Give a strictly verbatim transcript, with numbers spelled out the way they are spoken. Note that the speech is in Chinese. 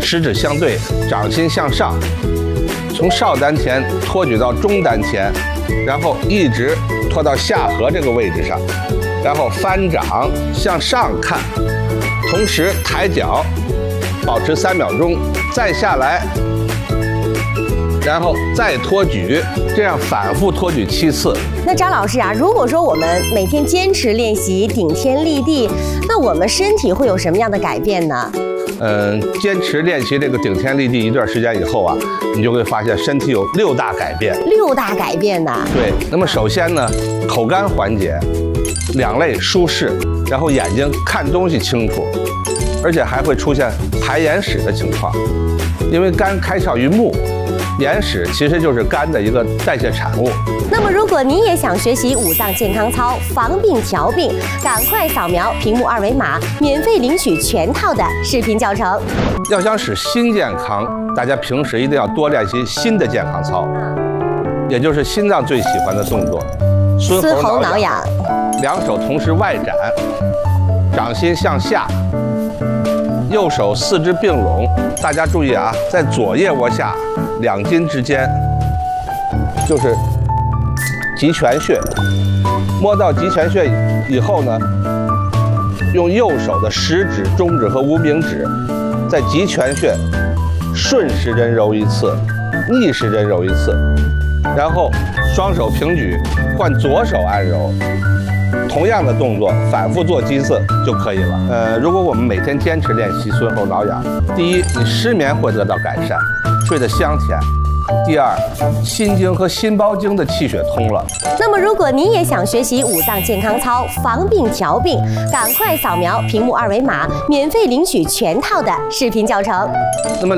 食指相对，掌心向上，从少丹田托举到中丹田，然后一直托到下颌这个位置上，然后翻掌向上看，同时抬脚，保持三秒钟，再下来，然后再托举，这样反复托举七次。 那张老师啊，如果说我们每天坚持练习顶天立地，那我们身体会有什么样的改变呢？ 嗯，坚持练习这个顶天立地一段时间以后啊，你就会发现身体有六大改变。 六大改变呐？ 对。那么首先呢，口干缓解，两肋舒适，然后眼睛看东西清楚，而且还会出现排眼屎的情况，因为肝开窍于目。眼屎其实就是肝的一个代谢产物。 那么，如果你也想学习五脏健康操，防病调病，赶快扫描屏幕二维码，免费领取全套的视频教程。 要想使心健康，大家平时一定要多练习心的健康操，也就是心脏最喜欢的动作—— 孙喉挠痒。 两手同时外展，掌心向下。右手四肢并拢，大家注意啊，在左腋窝下两筋之间，就是极泉穴。摸到极泉穴以后呢，用右手的食指、中指和无名指，在极泉穴顺时针揉一次，逆时针揉一次，然后双手平举，换左手按揉。同样的动作反复做几次就可以了。呃，如果我们每天坚持练习孙喉挠痒，第一，你失眠会得到改善，睡得香甜；第二，心经和心包经的气血通了。 那么，如果你也想学习五脏健康操，防病调病，赶快扫描屏幕二维码，免费领取全套的视频教程。 那么